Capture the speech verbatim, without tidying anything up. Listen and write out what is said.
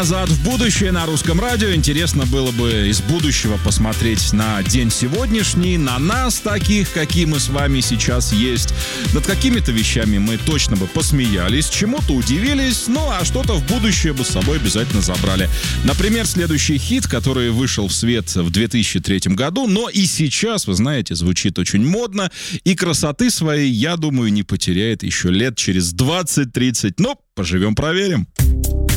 Назад в будущее на русском радио. Интересно было бы из будущего посмотреть на день сегодняшний, на нас таких, какие мы с вами сейчас есть. Над какими-то вещами мы точно бы посмеялись, чему-то удивились, ну а что-то в будущее бы с собой обязательно забрали. Например, следующий хит, который вышел в свет в две тысячи третьем году, но и сейчас, вы знаете, звучит очень модно, и красоты своей, я думаю, не потеряет еще лет через двадцать-тридцать. Но поживем, проверим.